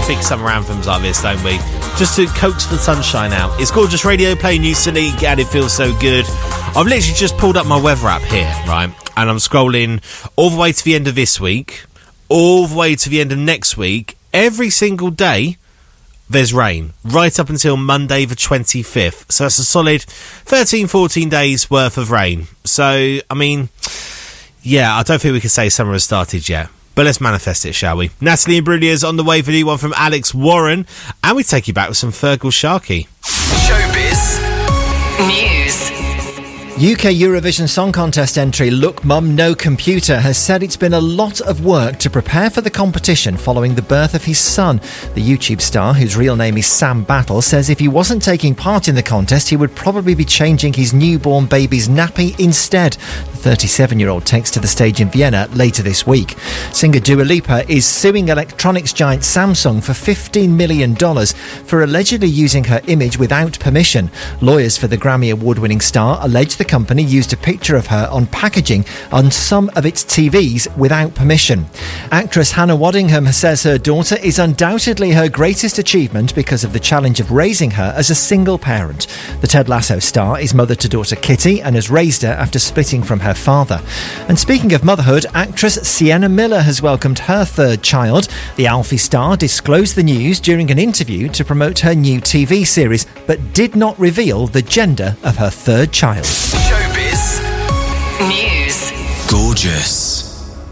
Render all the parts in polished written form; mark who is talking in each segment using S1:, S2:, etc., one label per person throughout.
S1: fix summer anthems like this, don't we? Just to coax the sunshine out. It's Gorgeous Radio, playing you Sonique, and it feels so good. I've literally just pulled up my weather app here, right? And I'm scrolling all the way to the end of this week, all the way to the end of next week. Every single day, there's rain, right up until Monday the 25th. So that's a solid 13, 14 days worth of rain. So, I mean, yeah, I don't think we can say summer has started yet. But let's manifest it, shall we? Natalie Imbruglia's on the way for the new one from Alex Warren. And we take you back with some Fergal Sharkey.
S2: Showbiz News.
S3: UK Eurovision Song Contest entry Look Mum No Computer has said it's been a lot of work to prepare for the competition following the birth of his son. The YouTube star, whose real name is Sam Battle, says if he wasn't taking part in the contest, he would probably be changing his newborn baby's nappy instead. The 37-year-old takes to the stage in Vienna later this week. Singer Dua Lipa is suing electronics giant Samsung for $15 million for allegedly using her image without permission. Lawyers for the Grammy Award-winning star allege the company used a picture of her on packaging on some of its TVs without permission. Actress Hannah Waddingham says her daughter is undoubtedly her greatest achievement because of the challenge of raising her as a single parent. The Ted Lasso star is mother to daughter Kitty and has raised her after splitting from her father. And speaking of motherhood, actress Sienna Miller has welcomed her third child. The Alfie star disclosed the news during an interview to promote her new TV series, but did not reveal the gender of her third child.
S2: Showbiz News.
S4: Gorgeous.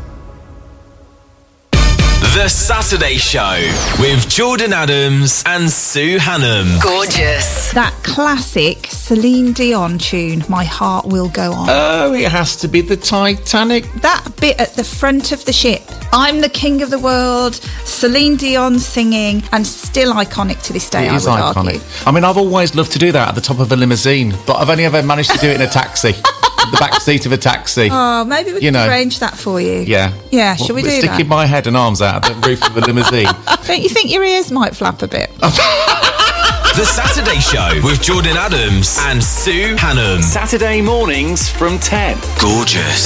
S2: The Saturday Show with Jordan Adams and Sue Hannam. Gorgeous.
S5: That classic Celine Dion tune, My Heart Will Go On.
S6: Oh, it has to be the Titanic.
S5: That bit at the front of the ship. I'm the king of the world, Celine Dion singing, and still iconic to this day,
S6: It is
S5: I would
S6: iconic.
S5: argue.
S6: I mean, I've always loved to do that at the top of a limousine, but I've only ever managed to do it in a taxi. The back seat of a taxi.
S5: Oh, maybe we can arrange that for you.
S6: Yeah.
S5: Yeah, shall we do that?
S6: Sticking my head and arms out of the roof of a limousine.
S5: Don't you think your ears might flap a bit?
S2: The Saturday Show with Jordan Adams and Sue Hannam.
S4: Saturday mornings from 10. Gorgeous.